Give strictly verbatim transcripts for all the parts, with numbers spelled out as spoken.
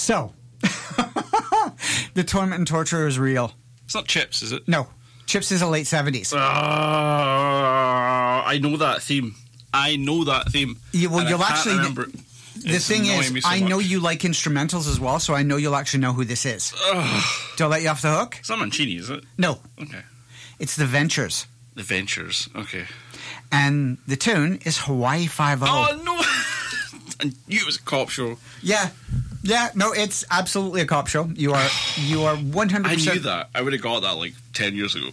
So, the torment and torture is real. It's not Chips, is it? No. Chips is the late seventies. Uh, I know that theme. I know that theme. Yeah, well, and you'll I can't actually... remember it. The It's thing annoying is, me so I know much. you like instrumentals as well, so I know you'll actually know who this is. Do I let you off the hook? It's not Mancini, is it? No. Okay. It's The Ventures. The Ventures. Okay. And the tune is Hawaii Five-O. Oh, no! I knew it was a cop show. Yeah. Yeah, no, it's absolutely a cop show. You are you are one hundred percent... I knew that. I would have got that like ten years ago.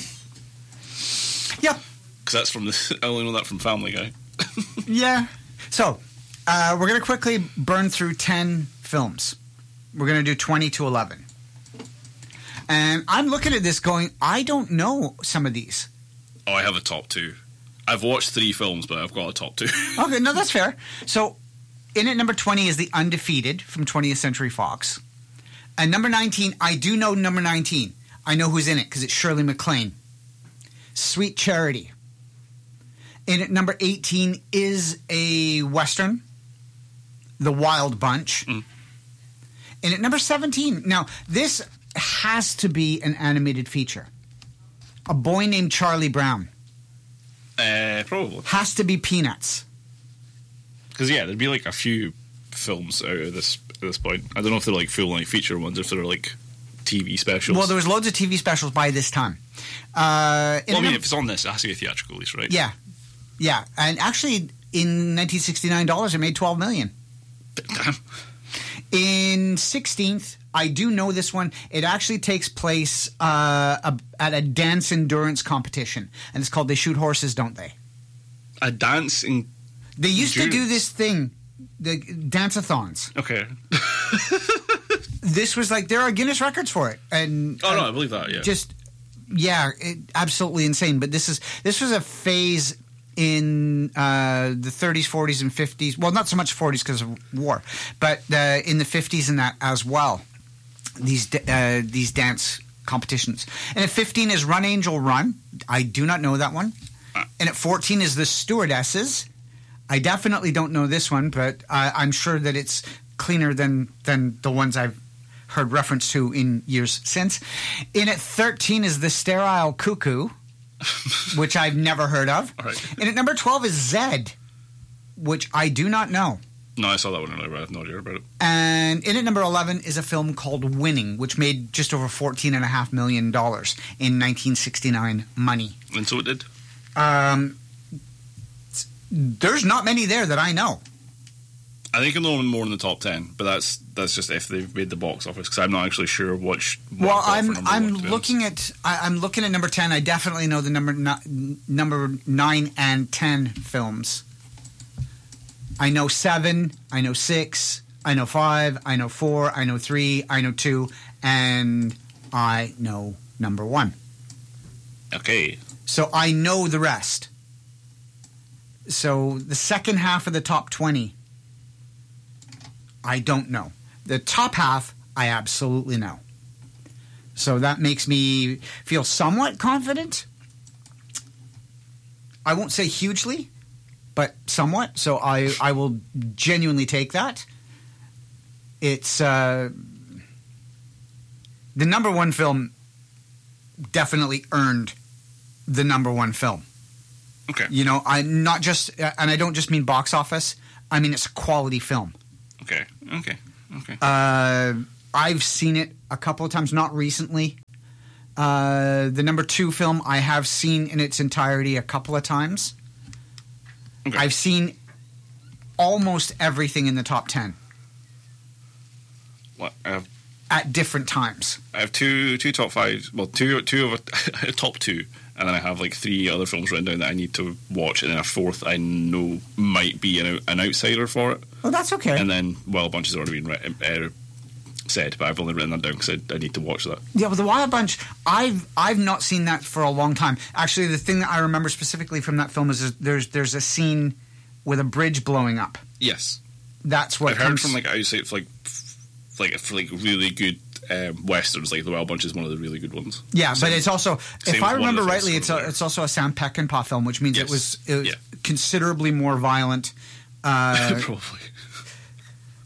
Yep. Because that's from the... I only know that from Family Guy. Yeah. So, uh, we're going to quickly burn through ten films. We're going to do twenty to eleven. And I'm looking at this going, I don't know some of these. Oh, I have a top two. I've watched three films, but I've got a top two. Okay, no, that's fair. So, in at number twenty is The Undefeated from twentieth Century Fox. And number nineteen, I do know number nineteen. I know who's in it because it's Shirley MacLaine. Sweet Charity. In at number eighteen is a Western, The Wild Bunch. Mm. In at number seventeen, now this has to be an animated feature. A Boy Named Charlie Brown. Uh, probably. Has to be Peanuts. Because, yeah, there'd be like a few films out of this at this point. I don't know if they're like full-length feature ones, if they're like T V specials. Well, there was loads of T V specials by this time. Uh, well, I mean, if it's on this, it has to be a theatrical release, right? Yeah. Yeah. And actually, in nineteen sixty-nine dollars, it made twelve million dollars. In sixteenth, I do know this one. It actually takes place uh, a, at a dance endurance competition. And it's called They Shoot Horses, Don't They? A dance in... They used endurance. to do this thing, the dance-a-thons. Okay. This was like, there are Guinness records for it. And Oh, no, uh, I believe that, yeah. Just, yeah, it, absolutely insane. But this is this was a phase in uh, the thirties, forties, and fifties. Well, not so much forties because of war, but uh, in the fifties and that as well. These uh, these dance competitions. And at fifteen is Run Angel Run. I do not know that one. Uh. And at fourteen is The Stewardesses. I definitely don't know this one, but uh, I'm sure that it's cleaner than than the ones I've heard reference to in years since. In at thirteen is The Sterile Cuckoo, which I've never heard of. All right. And at number twelve is Zed, which I do not know. No, I saw that one earlier, but I have no idea about it. And in at number eleven is a film called Winning, which made just over fourteen point five million dollars in nineteen sixty-nine money. And so it did? Um, there's not many there that I know. I think I know more in the top ten, but that's that's just if they've made the box office, because I'm not actually sure which. Well, I'm I'm one, looking at I, I'm looking at number ten. I definitely know the number ni- number nine and ten films. I know seven. I know six. I know five. I know four. I know three. I know two, and I know number one. Okay. So I know the rest. So the second half of the top twenty, I don't know. The top half, I absolutely know. So that makes me feel somewhat confident. I won't say hugely, but somewhat. So I, I will genuinely take that. It's uh, the number one film definitely earned the number one film. Okay. You know, I'm not just, and I don't just mean box office. I mean, it's a quality film. Okay. Okay. Okay. Uh, I've seen it a couple of times, not recently. Uh, the number two film I have seen in its entirety a couple of times. Okay. I've seen almost everything in the top ten. What? I have, at different times. I have two two top fives. Well, two two of a top two, and then I have like three other films written down that I need to watch, and then a fourth I know might be an, an outsider for it. Oh, that's okay. And then, well, a bunch has already been written, uh, said, but I've only written that down because I, I need to watch that. Yeah, but The Wild Bunch, I've I've not seen that for a long time. Actually, the thing that I remember specifically from that film is there's there's a scene with a bridge blowing up. Yes, that's what I've heard comes from like outside, like like for like really good um, westerns. Like The Wild Bunch is one of the really good ones. Yeah, same, but it's also, if I remember rightly, it's a, it's also a Sam Peckinpah film, which means yes. it was, it was yeah. considerably more violent. Uh, Probably.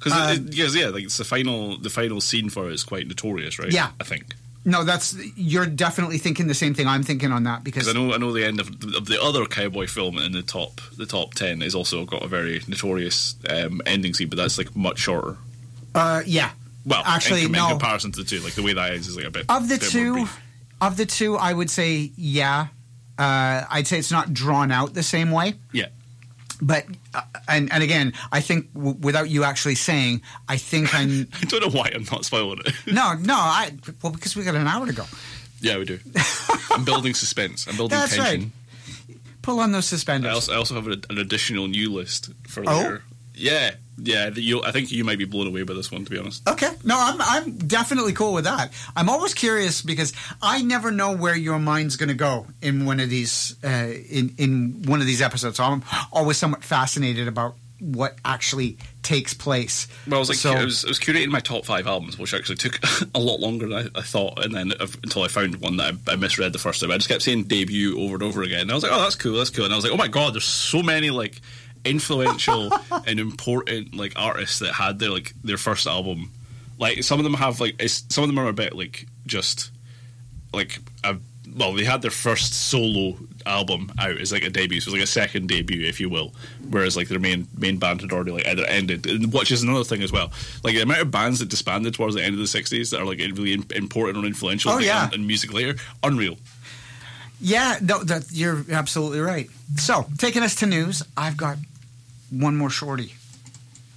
Because Um, yeah, like it's the final the final scene for it is quite notorious, right? Yeah. I think. No, that's you're definitely thinking the same thing I'm thinking on that because Because I know I know the end of the, of the other cowboy film in the top the top ten is also got a very notorious um, ending scene, but that's like much shorter. uh, yeah. Well, Actually, in, no. in comparison to the two, like the way that ends is like a bit Of the bit more two, brief. of the two, I would say yeah. Uh, I'd say it's not drawn out the same way. Yeah. But uh, and and again, I think w- without you actually saying, I think I'm I don't know why I'm not spoiling it. no no I well because we got an hour to go. Yeah, we do. I'm building suspense. I'm building That's tension. right. Pull on those I suspenders. also, I also have an, an additional new list for Oh? later. Yeah, yeah. The, you, I think you might be blown away by this one, to be honest. Okay, no, I'm I'm definitely cool with that. I'm always curious because I never know where your mind's going to go in one of these uh, in in one of these episodes. So I'm always somewhat fascinated about what actually takes place. Well, I was like, So- I, was, I was curating my top five albums, which actually took a lot longer than I, I thought, and then I've, until I found one that I, I misread the first time. I just kept saying debut over and over again. And I was like, oh, that's cool, that's cool. And I was like, oh my god, there's so many like influential and important like artists that had their like their first album. Like some of them have like it's, some of them are a bit like just like a, well, they had their first solo album out as like a debut, so it was like a second debut, if you will. Whereas like their main main band had already like either ended, and which is another thing as well. Like the amount of bands that disbanded towards the end of the sixties that are like really in, important or influential, Oh, like, yeah. in, in music later, unreal. Yeah, no, that, you're absolutely right. So, taking us to news, I've got one more shorty.